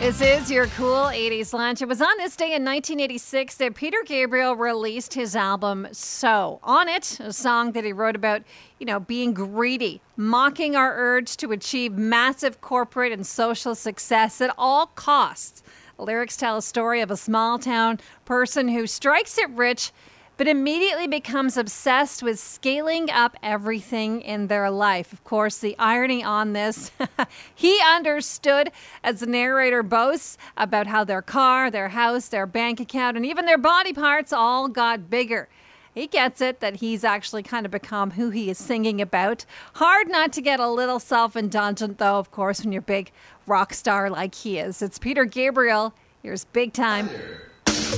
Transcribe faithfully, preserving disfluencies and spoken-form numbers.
This is your cool eighties lunch. It was on this day in nineteen eighty-six that Peter Gabriel released his album So. On it, a song that he wrote about, you know, being greedy, mocking our urge to achieve massive corporate and social success at all costs. The lyrics tell a story of a small town person who strikes it rich but immediately becomes obsessed with scaling up everything in their life. Of course, the irony on this, he understood, as the narrator boasts, about how their car, their house, their bank account, and even their body parts all got bigger. He gets it that he's actually kind of become who he is singing about. Hard not to get a little self-indulgent, though, of course, when you're a big rock star like he is. It's Peter Gabriel. Here's Big Time.